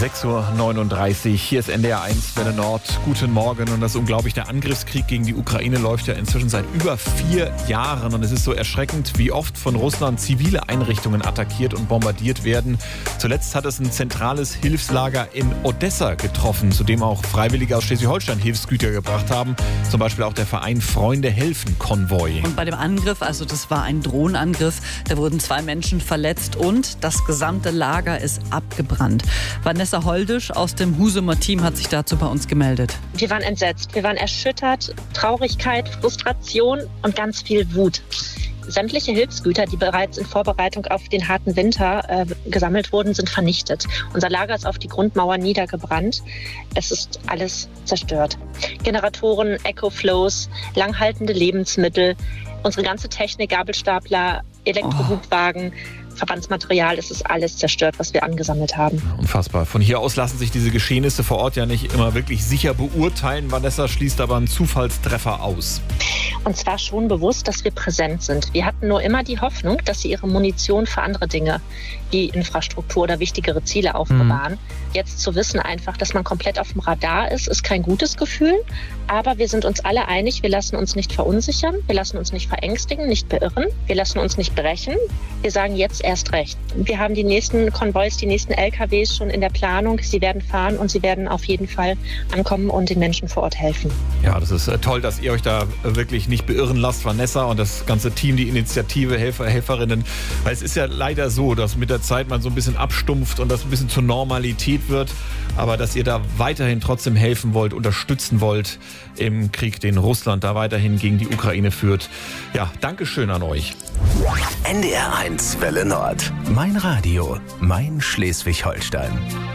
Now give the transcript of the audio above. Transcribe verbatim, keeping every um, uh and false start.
sechs Uhr neununddreißig, hier ist N D R eins Welle Nord. Guten Morgen. Und das unglaublich, der Angriffskrieg gegen die Ukraine läuft ja inzwischen seit über vier Jahren. Und es ist so erschreckend, wie oft von Russland zivile Einrichtungen attackiert und bombardiert werden. Zuletzt hat es ein zentrales Hilfslager in Odessa getroffen, zu dem auch Freiwillige aus Schleswig-Holstein Hilfsgüter gebracht haben. Zum Beispiel auch der Verein Freunde helfen Konvoi. Und bei dem Angriff, also das war ein Drohnenangriff, da wurden zwei Menschen verletzt und das gesamte Lager ist abgebrannt. Vanessa Holdisch aus dem Husumer Team hat sich dazu bei uns gemeldet. Wir waren entsetzt, wir waren erschüttert, Traurigkeit, Frustration und ganz viel Wut. Sämtliche Hilfsgüter, die bereits in Vorbereitung auf den harten Winter äh, gesammelt wurden, sind vernichtet. Unser Lager ist auf die Grundmauer niedergebrannt. Es ist alles zerstört. Generatoren, Ecoflows, langhaltende Lebensmittel, unsere ganze Technik, Gabelstapler, Elektrohubwagen, oh. Verbandsmaterial, es ist alles zerstört, was wir angesammelt haben. Unfassbar. Von hier aus lassen sich diese Geschehnisse vor Ort ja nicht immer wirklich sicher beurteilen. Vanessa schließt aber einen Zufallstreffer aus. Und zwar schon bewusst, dass wir präsent sind. Wir hatten nur immer die Hoffnung, dass sie ihre Munition für andere Dinge wie Infrastruktur oder wichtigere Ziele aufbewahren. Mhm. Jetzt zu wissen einfach, dass man komplett auf dem Radar ist, ist kein gutes Gefühl. Aber wir sind uns alle einig, wir lassen uns nicht verunsichern, wir lassen uns nicht verängstigen, nicht beirren, wir lassen uns nicht brechen. Wir sagen jetzt erst recht. Wir haben die nächsten Konvois, die nächsten L K Ws schon in der Planung. Sie werden fahren und sie werden auf jeden Fall ankommen und den Menschen vor Ort helfen. Ja, das ist toll, dass ihr euch da wirklich nicht beirren lasst, Vanessa und das ganze Team, die Initiative, Helfer, Helferinnen. Weil es ist ja leider so, dass mit der Zeit man so ein bisschen abstumpft und das ein bisschen zur Normalität wird. Aber dass ihr da weiterhin trotzdem helfen wollt, unterstützen wollt im Krieg, den Russland da weiterhin gegen die Ukraine führt. Ja, Dankeschön an euch. N D R eins Welle Nord. Mein Radio, mein Schleswig-Holstein.